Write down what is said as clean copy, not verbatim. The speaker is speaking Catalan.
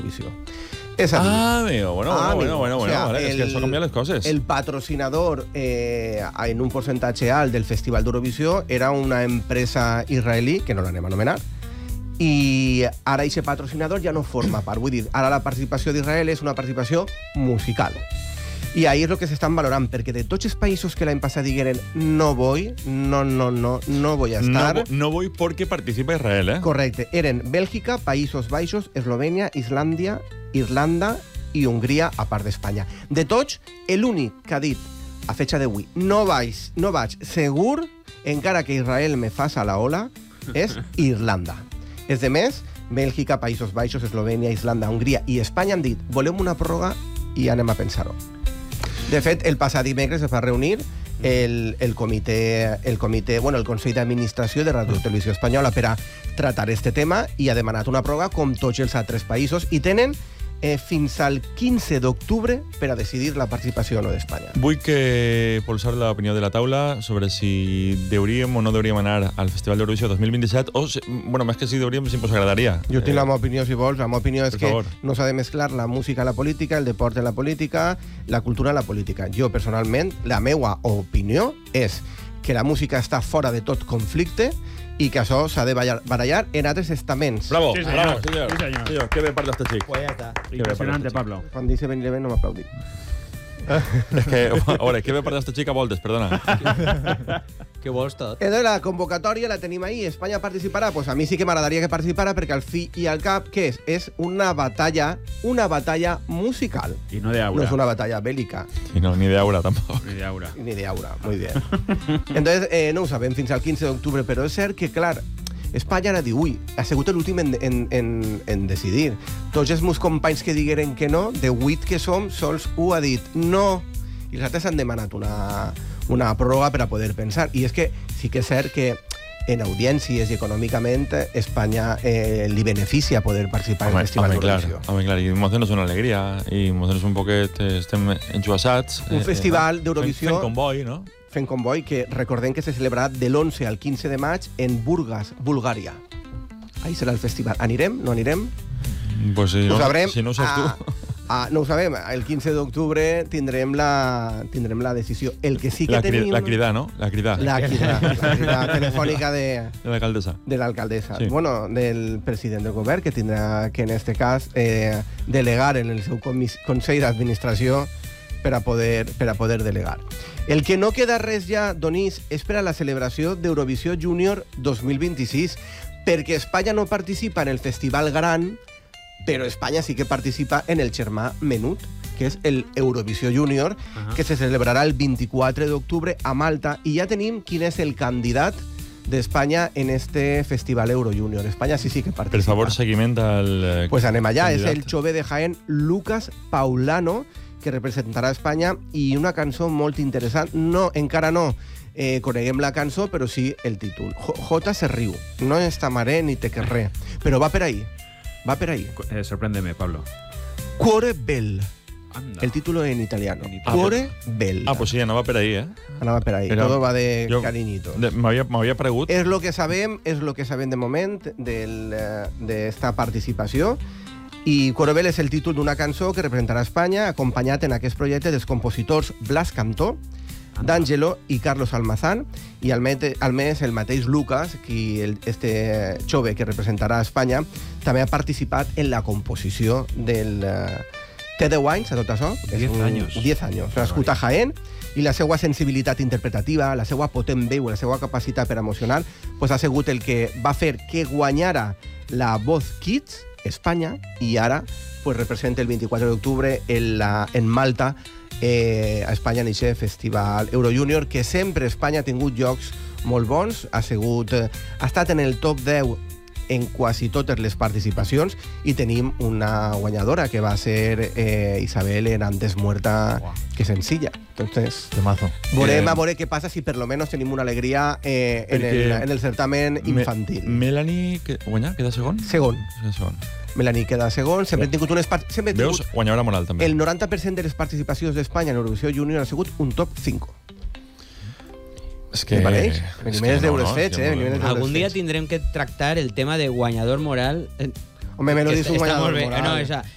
d'Eurovisió. És a dir... bueno. O sea, vale, és que això canvia les coses. El patrocinador en un percentatge alt del Festival d'Eurovisió era una empresa israelí, que no l'anem a anomenar, i ara aquest patrocinador ja no forma part. Vull dir, ara la participació d'Israel és una participació musical. I ahí és el que s'estan valorant, perquè de tots els països que l'any passat digueren no vull, no vull estar... No vull perquè participa Israel, eh? Correcte. Eren Bèlgica, Països Baixos, Eslovènia, Islàndia, Irlanda i Hongria, a part d'Espanya. De tots, l'únic que ha dit a fecha d'avui no vaig segur, encara que Israel me faça la ola, és Irlanda. És de més, Bèlgica, Països Baixos, Eslovènia, Islanda, Hongria i Espanya han dit volem una pròrroga i anem a pensar-ho. De fet, el passat dimecres es va reunir el Consell d'Administració de Radio Televisió Espanyola per a tratar este tema i ha demanat una pròrroga com tots els altres països i tenen fins al 15 d'octubre per a decidir la participació o no d'Espanya. Vull que polsar l'opinió de la taula sobre si deuríem o no deuríem anar al Festival d'Eurovisió 2027 o, bueno, més que si deuríem, si ens agradaria. Jo tinc la meva opinió, si vols. La meva opinió és que no s'ha de mesclar la música a la política, el deport en la política, la cultura en la política. Jo, personalment, la meva opinió és que la música està fora de tot conflicte i que això s'ha de barallar en altres estaments. Bravo, Sí, bravo, senyor. Sí, senyor. Que bé parla este xic. Pues ya está. Impresionante, Pablo. Quan dice venir bé no m'aplaudi. És que, a veure, que bé parla este xic a voltes, perdona. Que vols tot. Entonces, la convocatòria la tenim ahí. Espanya participarà? Pues a mi sí que m'agradaria que participara perquè al fi i al cap, què és? És una batalla musical. Y no de No aura. és una batalla bélica. I no, ni d'aura, tampoc. Ni de aura. Ni de aura, muy bien. Entonces, no ho sabem fins al 15 d'octubre, però és cert que, clar, Espanya ara diu, ha sigut l'últim en decidir. Tots els meus companys que digueren que no, de 8 que som, sols ho ha dit no. I els altres han demanat una pròrroga per a poder pensar. I és que sí que és cert que en audiències i econòmicament Espanya li beneficia poder participar en el Festival d'Eurovisió. Home, clar, i ens dones una alegria, i ens dones un poquet, estem enxuassats. Un festival d'Eurovisió... Fent comboi, no? Fent comboi, que recordem que se celebrarà de l'11 al 15 de maig en Burgas, Bulgària. Ahí serà el festival. Anirem? No anirem? Pues si, Ho sabrem. Si no ho saps tu. No ho sabem. El 15 d'octubre tindrem la decisió. El que sí que tenim... La cridà, no? La crida telefònica de l'alcaldessa. De l'alcaldessa. Sí. Bueno, del president del govern, que tindrà que, en este cas, delegar en el seu Consell d'Administració per a poder delegar. El que no queda res ja, Donís, és per a la celebració d'Eurovisió Júnior 2026, perquè Espanya no participa en el Festival Gran, però Espanya sí que participa en el germà menut, que és el Eurovisió Júnior, que se celebrarà el 24 d'octubre a Malta, i ja tenim quin és el candidat d'Espanya en este Festival Euro Júnior. Espanya sí que participa. Per favor, seguiment al... Pues anem allà. candidat. És el jove de Jaén, Lucas Paulano, que representarà Espanya, i una cançó molt interessant. No, encara no coneguem la cançó, però sí el títol. J se riu. No és t'amaré ni te querré. Però va per ahí. Va per ahí. Sorpréndeme, Pablo. Cuore Bell. Anda. El título en italiano. En italiano. Cuore Bell. Pues sí, anava per ahí, eh? Anava per ahí. Era- Todo va de jo- cariñito. M'havia pregut... És lo que sabem de moment d'esta participació. I Cuore Bell és el títol d'una cançó que representarà Espanya, acompanyat en aquest projecte dels compositors Blas Cantó, D'Angelo i Carlos Almazán, i al més el mateix Lucas, este jove que representarà Espanya, també ha participat en la composició del Té 10 anys, a tot això. 10 anys. 10 anys. Nascut a Jaén, i la seva sensibilitat interpretativa, la seva potent veu, la seva capacitat per emocionar, pues ha sigut el que va fer que guanyara la Voz Kids Espanya, i ara pues representa el 24 d'octubre en Malta a Espanya en aquest Festival Eurojúnior, que sempre Espanya ha tingut jocs molt bons, ha estat en el top 10 en quasi totes les participacions, i tenim una guanyadora que va ser Isabel Hernández Muerta, que sencilla. Entonces, Temazo. veurem a veure què passa si per lo menos tenim una alegria en el certamen infantil. Melanie, guanyar, queda segon? Segon. Segon. Melanie queda segon. Sempre ha tingut Veus? Guanyadora moral, també. el 90% de les participacions d'Espanya en Eurovisió Júnior ha sigut un top 5. És que... M'apareix? és Venim que els deures no, fets, és que venim els deures Algun dia fets. tindrem que tractar el tema de guanyador moral. Home, me lo dius un Està guanyador molt bé. moral. No, esa,